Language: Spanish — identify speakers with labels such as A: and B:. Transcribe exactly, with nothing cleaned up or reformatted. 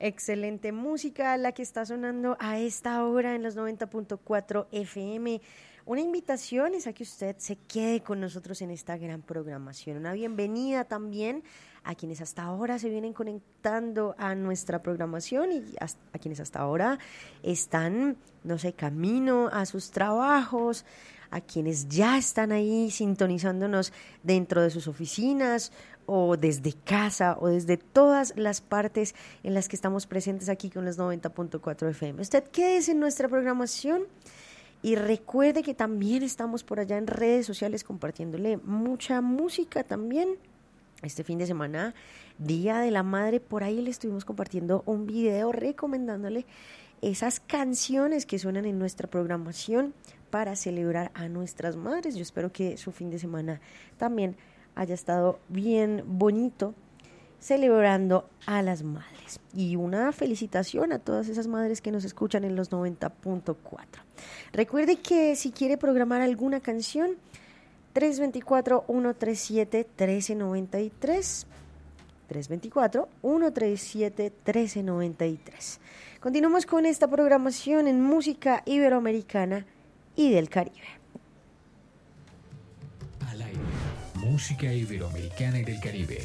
A: Excelente música la que está sonando a esta hora en los noventa punto cuatro F M. Una invitación es a que usted se quede con nosotros en esta gran programación. Una bienvenida también a quienes hasta ahora se vienen conectando a nuestra programación y a quienes hasta ahora están, no sé, camino a sus trabajos, a quienes ya están ahí sintonizándonos dentro de sus oficinas o desde casa o desde todas las partes en las que estamos presentes aquí con los noventa punto cuatro F M. Usted quédese en nuestra programación y recuerde que también estamos por allá en redes sociales compartiéndole mucha música también. Este fin de semana, Día de la Madre, por ahí le estuvimos compartiendo un video recomendándole esas canciones que suenan en nuestra programación para celebrar a nuestras madres. Yo espero que su fin de semana también haya estado bien bonito celebrando a las madres. Y una felicitación a todas esas madres que nos escuchan en los noventa punto cuatro. Recuerde que si quiere programar alguna canción, tres dos cuatro, uno tres siete, uno tres nueve tres, tres dos cuatro, uno tres siete, uno tres nueve tres. Continuamos con esta programación en música iberoamericana y del Caribe.
B: Al aire, música iberoamericana y del Caribe.